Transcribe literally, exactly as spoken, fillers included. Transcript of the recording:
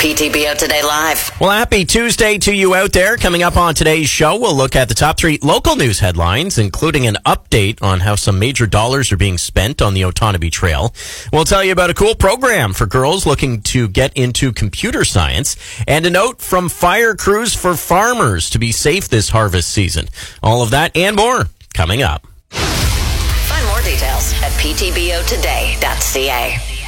P T B O Today Live. Well, happy Tuesday to you out there. Coming up on today's show, we'll look at the top three local news headlines, including an update on how some major dollars are being spent on the Otonabee Trail. We'll tell you about a cool program for girls looking to get into computer science, and a note from Fire Crews for farmers to be safe this harvest season. All of that and more coming up. Find more details at p t b o today dot c a.